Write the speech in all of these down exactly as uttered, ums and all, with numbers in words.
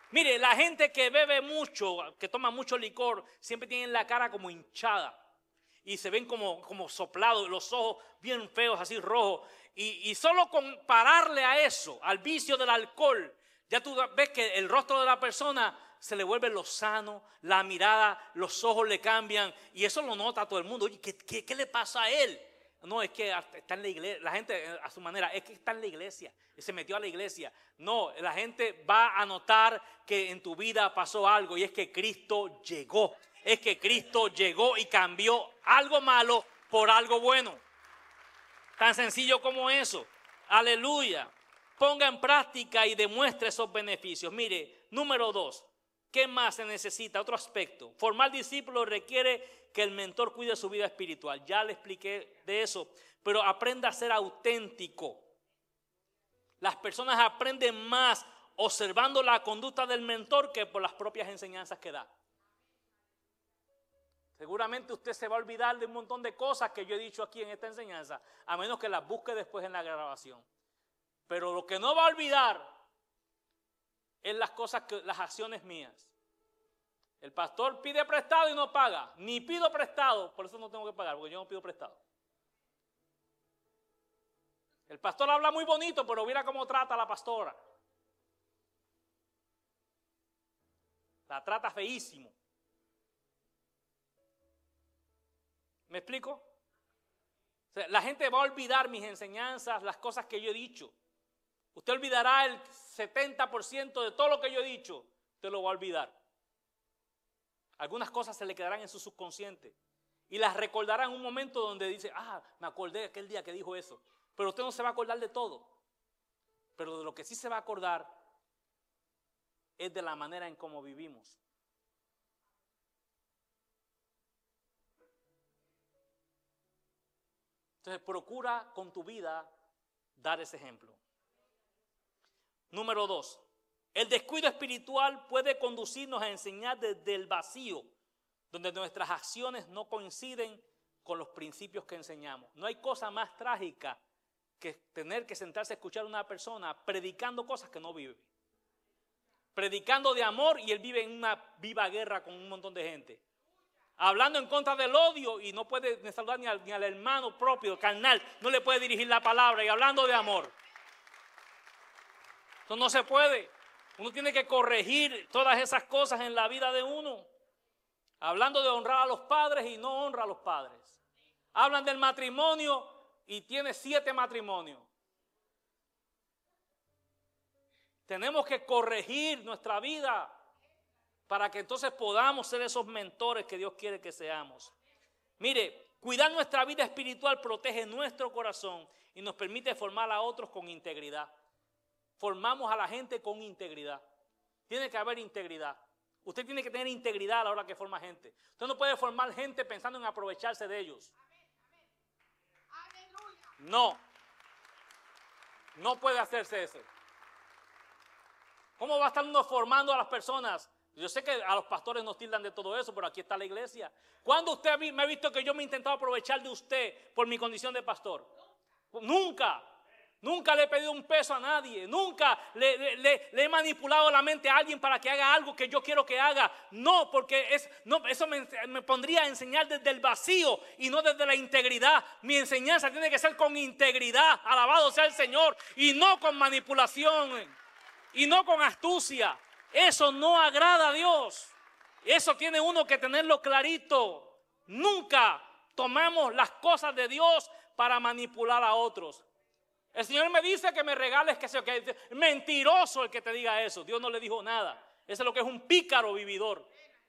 Mire, la gente que bebe mucho, que toma mucho licor, siempre tienen la cara como hinchada. Y se ven como, como soplados, los ojos bien feos, así rojos. Y, y solo compararle a eso, al vicio del alcohol, ya tú ves que el rostro de la persona se le vuelve lozano, la mirada, los ojos le cambian. Y eso lo nota todo el mundo. Oye, ¿qué, qué, qué le pasa a él? No, es que está en la iglesia, la gente a su manera, es que está en la iglesia, se metió a la iglesia. No, la gente va a notar que en tu vida pasó algo y es que Cristo llegó. Es que Cristo llegó y cambió algo malo por algo bueno. Tan sencillo como eso. Aleluya. Ponga en práctica y demuestre esos beneficios. Mire, número dos, ¿qué más se necesita? Otro aspecto. Formar discípulos requiere que el mentor cuide su vida espiritual. Ya le expliqué de eso, pero aprenda a ser auténtico. Las personas aprenden más observando la conducta del mentor que por las propias enseñanzas que da. Seguramente usted se va a olvidar de un montón de cosas que yo he dicho aquí en esta enseñanza, a menos que las busque después en la grabación. Pero lo que no va a olvidar es las cosas, que, las acciones mías. El pastor pide prestado y no paga. Ni pido prestado, por eso no tengo que pagar, porque yo no pido prestado. El pastor habla muy bonito, pero mira cómo trata a la pastora. La trata feísimo. ¿Me explico? O sea, la gente va a olvidar mis enseñanzas, las cosas que yo he dicho. Usted olvidará el setenta por ciento de todo lo que yo he dicho. Usted lo va a olvidar. Algunas cosas se le quedarán en su subconsciente. Y las recordará en un momento donde dice, ah, me acordé aquel día que dijo eso. Pero usted no se va a acordar de todo. Pero de lo que sí se va a acordar es de la manera en cómo vivimos. Entonces procura con tu vida dar ese ejemplo. Número dos, el descuido espiritual puede conducirnos a enseñar desde el vacío, donde nuestras acciones no coinciden con los principios que enseñamos. No hay cosa más trágica que tener que sentarse a escuchar a una persona predicando cosas que no vive. Predicando de amor y él vive en una viva guerra con un montón de gente. Hablando en contra del odio y no puede ni saludar ni al, ni al hermano propio, carnal, no le puede dirigir la palabra y hablando de amor. Eso no se puede. Uno tiene que corregir todas esas cosas en la vida de uno. Hablando de honrar a los padres y no honra a los padres. Hablan del matrimonio y tiene siete matrimonios. Tenemos que corregir nuestra vida para que entonces podamos ser esos mentores que Dios quiere que seamos. Mire, cuidar nuestra vida espiritual protege nuestro corazón y nos permite formar a otros con integridad. Formamos a la gente con integridad. Tiene que haber integridad. Usted tiene que tener integridad a la hora que forma gente. Usted no puede formar gente pensando en aprovecharse de ellos. No. No puede hacerse eso. ¿Cómo va a estar uno formando a las personas? Yo sé que a los pastores nos tildan de todo eso, pero aquí está la iglesia. ¿Cuándo usted me ha visto que yo me he intentado aprovechar de usted por mi condición de pastor? Nunca. Nunca le he pedido un peso a nadie. Nunca le, le, le, le he manipulado la mente a alguien para que haga algo que yo quiero que haga. No, porque es, no, eso me, me pondría a enseñar desde el vacío y no desde la integridad. Mi enseñanza tiene que ser con integridad. Alabado sea el Señor. Y no con manipulación. Y no con astucia. Eso no agrada a Dios. Eso tiene uno que tenerlo clarito. Nunca tomamos las cosas de Dios para manipular a otros. El Señor me dice que me regales que sea que mentiroso el que te diga eso. Dios no le dijo nada. Eso es lo que es un pícaro vividor.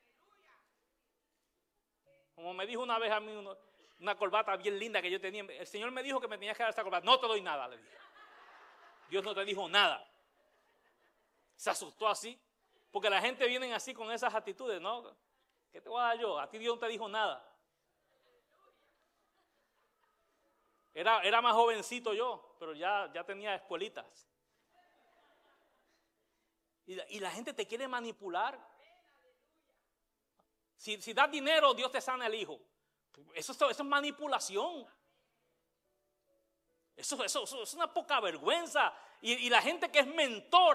Como me dijo una vez a mí uno, una corbata bien linda que yo tenía. El Señor me dijo que me tenías que dar esta corbata. No te doy nada, le dije. Dios no te dijo nada. Se asustó así. Porque la gente viene así con esas actitudes, ¿no? ¿Qué te voy a dar yo? A ti Dios no te dijo nada. Era, era más jovencito yo, pero ya, ya tenía espuelitas. Y, y la gente te quiere manipular. Si, si das dinero, Dios te sana el hijo. Eso, eso es manipulación. Eso, eso, eso es una poca vergüenza. Y, y la gente que es mentor.